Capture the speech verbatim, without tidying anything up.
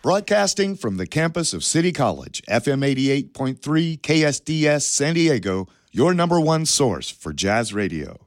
Broadcasting from the campus of City College, F M eighty-eight point three K S D S San Diego, your number one source for jazz radio.